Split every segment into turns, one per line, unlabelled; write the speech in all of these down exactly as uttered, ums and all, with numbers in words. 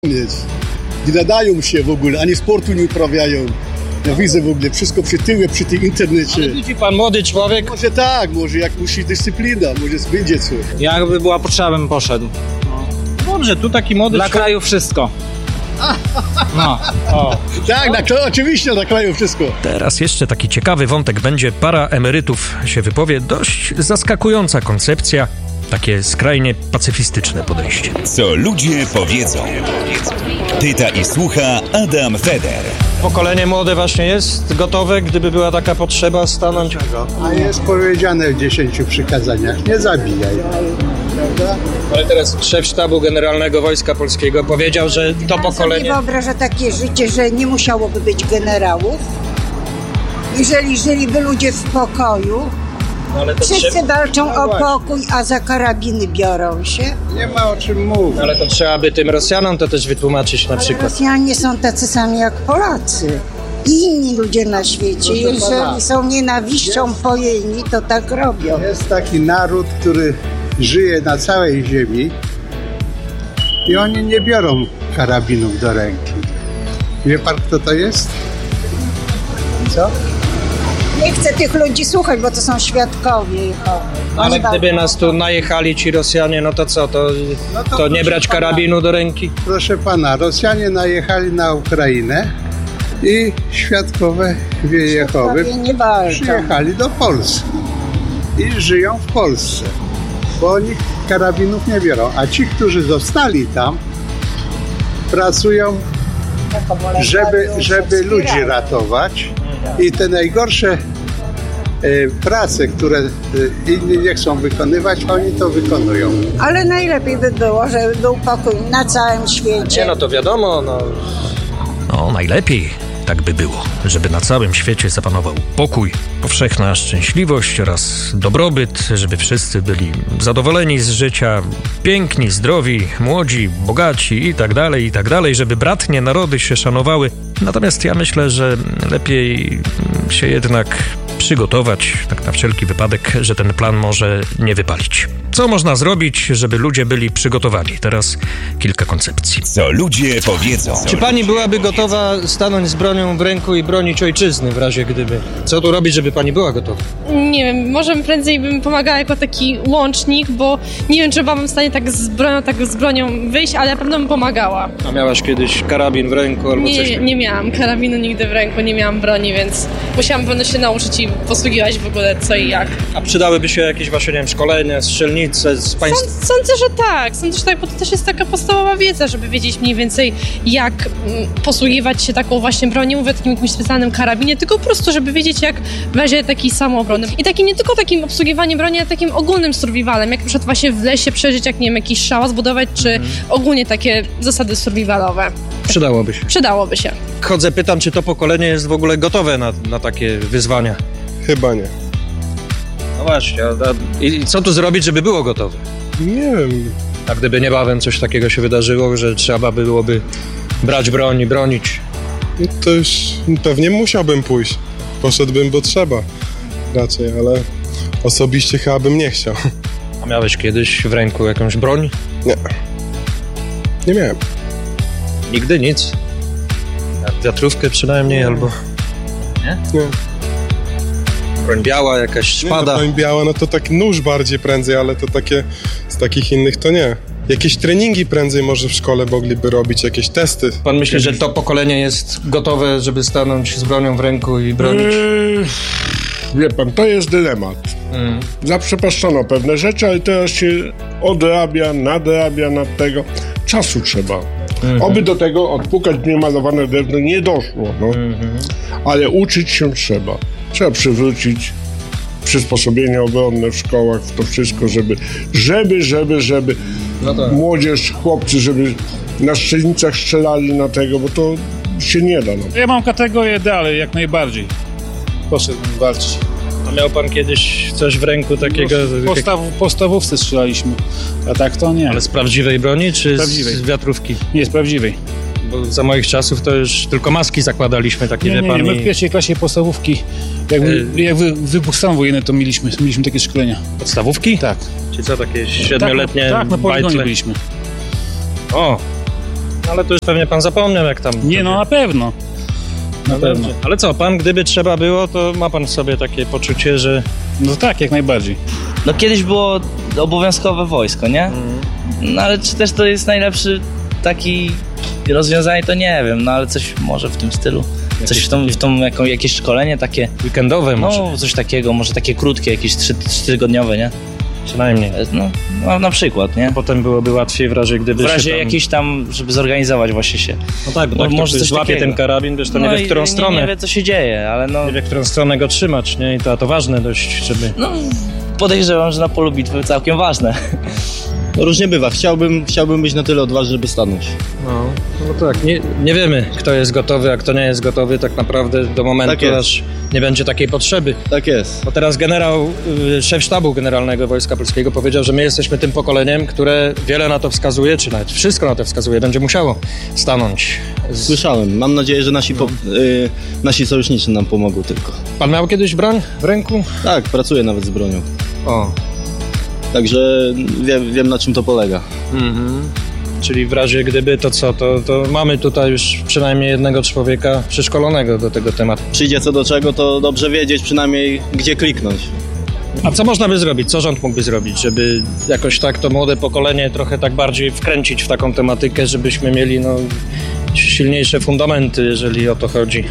mieć. Nie nadają się w ogóle, ani sportu nie uprawiają. Ja widzę w ogóle wszystko przy tyłu, przy tym internecie.
Ale widzi pan, młody człowiek?
Może tak, może jak musi dyscyplina, może będzie coś.
Jakby była potrzeba, bym poszedł. No. Dobrze, tu taki młody
Dla
człowiek...
kraju wszystko.
No, o.
Tak, na, oczywiście na kraju wszystko.
Teraz jeszcze taki ciekawy wątek będzie. Para emerytów się wypowie. Dość zaskakująca koncepcja. Takie skrajnie pacyfistyczne podejście.
Co ludzie powiedzą. Pyta i słucha Adam Feder.
Pokolenie młode właśnie jest gotowe, gdyby była taka potrzeba stanąć.
A jest powiedziane w dziesięciu przykazaniach, nie zabijaj. Prawda?
Ale teraz szef sztabu generalnego Wojska Polskiego powiedział, że to
Pan
pokolenie...
sobie wyobraża takie życie, że nie musiałoby być generałów. Jeżeli żyliby ludzie w pokoju,
No, ale to
wszyscy
trzeba...
walczą
No
o
właśnie.
pokój, a za karabiny biorą się.
Nie ma o czym mówić.
Ale to trzeba by tym Rosjanom to też wytłumaczyć na
Ale
przykład.
Rosjanie są tacy sami jak Polacy. I inni ludzie na świecie. Jeżeli są nienawiścią pojęci, to tak robią.
Jest taki naród, który żyje na całej ziemi i oni nie biorą karabinów do ręki. Wie pan, kto to jest? Co?
Nie chcę tych ludzi słuchać, bo to są świadkowie.
Ale gdyby nas tu najechali ci Rosjanie, no to co, to,
No to
to nie
proszę
brać
pana.
karabinu do ręki?
Proszę pana, Rosjanie najechali na Ukrainę i świadkowie Jehowy
Świadkowie nie walczą.
przyjechali do Polski i żyją w Polsce, bo oni karabinów nie biorą, a ci, którzy zostali tam, pracują, żeby, żeby ludzi ratować i te najgorsze e, prace, które e, inni nie chcą wykonywać, oni to wykonują.
Ale najlepiej by było, żeby był pokój na całym świecie.
Nie, no to wiadomo, no.
No, najlepiej tak by było, żeby na całym świecie zapanował pokój, powszechna szczęśliwość oraz dobrobyt, żeby wszyscy byli zadowoleni z życia, piękni, zdrowi, młodzi, bogaci i tak dalej, i tak dalej, żeby bratnie narody się szanowały. Natomiast ja myślę, że lepiej się jednak przygotować, tak na wszelki wypadek, że ten plan może nie wypalić. Co można zrobić, żeby ludzie byli przygotowani? Teraz kilka koncepcji.
Co ludzie powiedzą.
Czy pani byłaby gotowa stanąć z bronią w ręku i bronić ojczyzny w razie gdyby? Co tu robić, żeby pani była gotowa?
Nie wiem, może prędzej bym pomagała jako taki łącznik, bo nie wiem, czy byłabym w stanie tak z bronią, tak z bronią wyjść, ale na pewno bym pomagała.
A miałaś kiedyś karabin w ręku albo coś
Nie,
takiego?
nie miałam karabinu nigdy w ręku, nie miałam broni, więc musiałam pewno się nauczyć i posługiwać w ogóle co i jak.
A przydałyby się jakieś właśnie, nie wiem, szkolenia, strzelnice z państw...
Sąd, sądzę, że tak, sądzę, że tak, bo to też jest taka podstawowa wiedza, żeby wiedzieć mniej więcej jak mm, posługiwać się taką właśnie bronią, nie mówię o takim jakimś specjalnym karabinie, tylko po prostu, żeby wiedzieć jak w razie takiej samoobrony. I takim nie tylko takim obsługiwaniem broni, ale takim ogólnym survivalem, jak na przykład właśnie w lesie przeżyć, jak nie wiem, jakiś szał zbudować, czy ogólnie takie zasady survivalowe.
Przydałoby się.
Przydałoby się.
Chodzę, pytam, czy to pokolenie jest w ogóle gotowe na, na takie wyzwania?
Chyba nie.
No właśnie, a, a, i co tu zrobić, żeby było gotowe?
Nie wiem.
A gdyby niebawem coś takiego się wydarzyło, że trzeba byłoby brać broń i bronić?
No to już pewnie musiałbym pójść. Poszedłbym, bo trzeba. Raczej, ale osobiście chyba bym nie chciał.
A miałeś kiedyś w ręku jakąś broń?
Nie. Nie miałem.
Nigdy nic? Jak wiatrówkę przynajmniej, albo... Nie?
Nie.
Broń biała, jakaś szpada?
Nie, no, broń biała, no to tak nóż bardziej prędzej, ale to takie, z takich innych to nie. Jakieś treningi prędzej może w szkole mogliby robić, jakieś testy.
Pan myśli, że to pokolenie jest gotowe, żeby stanąć z bronią w ręku i bronić?
Eee, wie pan, to jest dylemat.
Mm.
Zaprzepaszczono pewne rzeczy, ale teraz się odrabia, nadrabia nad tego. Czasu trzeba. Mm-hmm. Oby do tego odpukać niemalowane drewno nie doszło, no. Mm-hmm. Ale uczyć się trzeba. Trzeba przywrócić przysposobienia obronne w szkołach, w to wszystko, żeby, żeby, żeby, żeby
no tak.
Młodzież, chłopcy, żeby na strzelnicach strzelali na tego, bo to się nie da. No.
Ja mam kategorię D, ale jak najbardziej poszedłbym walczyć.
A miał pan kiedyś coś w ręku takiego?
W postaw, podstawówce strzelaliśmy, a tak to nie.
Ale z prawdziwej broni, czy
Prawdziwej.
z wiatrówki?
Nie, z prawdziwej.
Bo za moich czasów to już tylko maski zakładaliśmy, takie,
Nie,
wie
nie,
pan.
nie, my w
i-
pierwszej klasie podstawówki, jak,
Y-
jak wy, wybuch stan wojenny, to mieliśmy, mieliśmy takie szkolenia.
Podstawówki?
Tak.
Czy co, takie siedmioletnie
Tak, tak na poligonie
bajtle?
byliśmy.
O, No, ale to już pewnie pan zapomniał, jak tam...
Nie, no na pewno. Na pewno.
Ale co, pan, gdyby trzeba było, to ma pan w sobie takie poczucie, że...
No tak, jak najbardziej.
No kiedyś było obowiązkowe wojsko, nie? No ale czy też to jest najlepszy taki rozwiązanie, to nie wiem, no ale coś może w tym stylu. Coś w tą, w tą jaką, jakieś szkolenie takie...
Weekendowe może?
No, coś takiego, może takie krótkie, jakieś trzy, trzytygodniowe, nie?
Przynajmniej.
No, no na przykład, nie?
Potem byłoby łatwiej w razie, gdyby
W razie
się tam...
jakiś tam, żeby zorganizować właśnie się.
No tak, bo
Mo-
tak,
może
ktoś
coś
złapie
takiego.
ten karabin, wiesz, to
No
nie wie, w którą
i
stronę.
Nie, nie wie, co się dzieje, ale no...
Nie wie, w którą stronę go trzymać, nie? I to, to ważne dość, żeby...
No, podejrzewam, że na polu bitwy całkiem ważne.
No różnie bywa. Chciałbym, chciałbym być na tyle odważny, żeby stanąć.
No, no tak. Nie, nie wiemy, kto jest gotowy, a kto nie jest gotowy tak naprawdę do momentu,
Tak jest.
aż nie będzie takiej potrzeby.
Tak jest.
Bo teraz generał, y, szef sztabu generalnego Wojska Polskiego powiedział, że my jesteśmy tym pokoleniem, które wiele na to wskazuje, czy nawet wszystko na to wskazuje, będzie musiało stanąć. Z...
Słyszałem. Mam nadzieję, że nasi, po, y, nasi sojuszni nam pomogą tylko.
Pan miał kiedyś broń w ręku?
Tak, pracuję nawet z bronią.
O.
Także wiem, wiem na czym to polega.
Mhm. Czyli w razie gdyby to co, to, to mamy tutaj już przynajmniej jednego człowieka przeszkolonego do tego tematu.
Przyjdzie co do czego, to dobrze wiedzieć przynajmniej gdzie kliknąć.
A co można by zrobić? Co rząd mógłby zrobić, żeby jakoś tak to młode pokolenie trochę tak bardziej wkręcić w taką tematykę, żebyśmy mieli no, silniejsze fundamenty, jeżeli o to chodzi?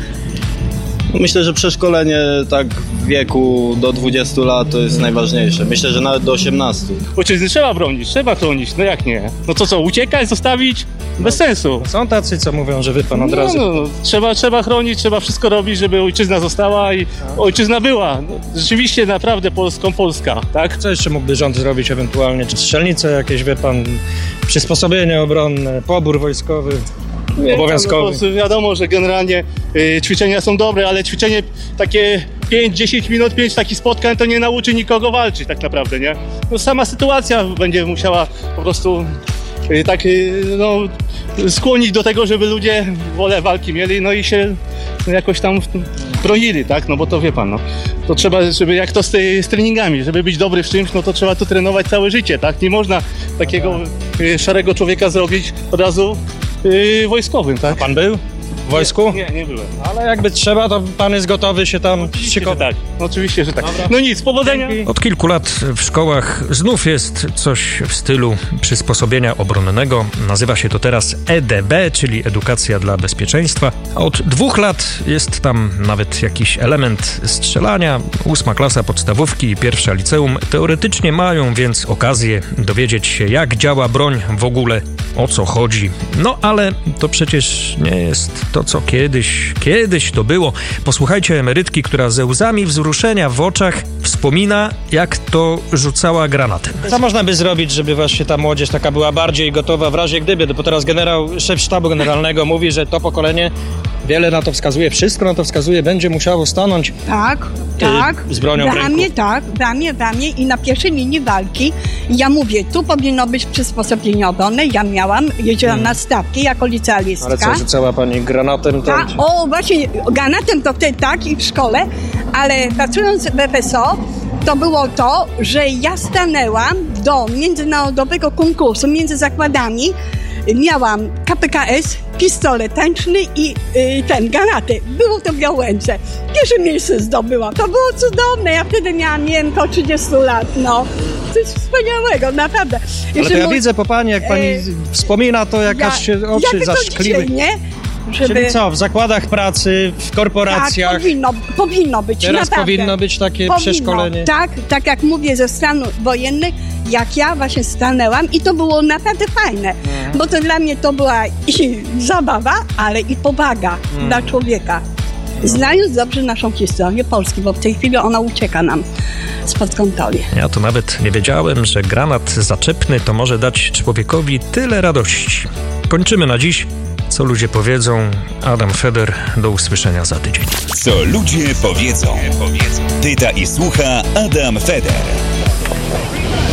Myślę, że przeszkolenie tak w wieku do dwudziestu lat to jest najważniejsze. Myślę, że nawet do osiemnastu.
Ojczyzny trzeba bronić, trzeba chronić, no jak nie? No to co, uciekać, zostawić? Bez sensu.
Są tacy, co mówią, że wy pan od
No,
razu...
no, trzeba, trzeba chronić, trzeba wszystko robić, żeby ojczyzna została i ojczyzna była. No, rzeczywiście naprawdę Polską Polska, tak?
Co jeszcze mógłby rząd zrobić ewentualnie? Czy strzelnice jakieś, wie pan, przysposobienie obronne, pobór wojskowy?
Nie,
Obowiązkowy.
No, wiadomo, że generalnie y, ćwiczenia są dobre, ale ćwiczenie takie pięć dziesięć minut, pięć takich spotkań to nie nauczy nikogo walczyć tak naprawdę, nie? No, sama sytuacja będzie musiała po prostu y, tak y, no, skłonić do tego, żeby ludzie wolę walki mieli, no i się jakoś tam bronili, tak? No bo to wie pan, no. To trzeba, żeby jak to z, ty, z treningami, żeby być dobry w czymś, no to trzeba to trenować całe życie, tak? Nie można takiego y, szarego człowieka zrobić od razu Yy, wojskowym, tak?
Pan był w wojsku?
Nie, nie byłem.
Ale jakby trzeba, to pan jest gotowy się tam
szykować. Tak, oczywiście, że tak. No nic, powodzenia.
Od kilku lat w szkołach znów jest coś w stylu przysposobienia obronnego. Nazywa się to teraz E D B, czyli Edukacja dla Bezpieczeństwa. A od dwóch lat jest tam nawet jakiś element strzelania. Ósma klasa podstawówki i pierwsza liceum teoretycznie mają więc okazję dowiedzieć się, jak działa broń w ogóle, o co chodzi. No ale to przecież nie jest to, co kiedyś, kiedyś to było. Posłuchajcie emerytki, która ze łzami wzruszenia w oczach wspomina, jak to rzucała granatem.
Co można by zrobić, żeby właśnie ta młodzież taka była bardziej gotowa w razie gdyby? Bo teraz generał, szef sztabu generalnego mówi, że to pokolenie wiele na to wskazuje, wszystko na to wskazuje, będzie musiało stanąć
Tak, tak.
z bronią w
w
ręku.
ramię, tak, w ramię, w ramię i na pierwszej linii walki. Ja mówię, tu powinno być przysposobienie obronne. Ja miałam, jeździłam
Hmm.
na stawki jako licealistka.
Ale co, rzucała pani granatem? To...
A, o, właśnie, granatem to wtedy tak i w szkole, ale pracując w F S O, to było to, że ja stanęłam do międzynarodowego konkursu między zakładami. Miałam K P K S, pistolet ręczny i y, ten, granaty. Było to w Białęce. Pierwsze miejsce zdobyłam. To było cudowne. Ja wtedy miałam, nie wiem, około trzydzieści lat, no. Coś wspaniałego, naprawdę.
Ale
Jeszcze
to ja
mój-
widzę po pani, jak pani
e,
wspomina, to jakaś się oczy
jakby to
zaszkliły.
dzisiaj, nie? Żeby...
Czyli co, w zakładach pracy, w korporacjach?
Tak, powinno, powinno być.
Teraz
naprawdę.
powinno być takie
Powinno,
przeszkolenie.
Tak, tak jak mówię ze stanów wojennych, jak ja właśnie stanęłam i to było naprawdę fajne,
Mhm.
bo to dla mnie to była i zabawa, ale i powaga
Mhm.
dla człowieka. Znając dobrze naszą historię Polski, bo w tej chwili ona ucieka nam spod kontroli.
Ja to nawet nie wiedziałem, że granat zaczepny to może dać człowiekowi tyle radości. Kończymy na dziś. Co ludzie powiedzą? Adam Feder, do usłyszenia za tydzień.
Co ludzie powiedzą. Pyta i słucha Adam Feder.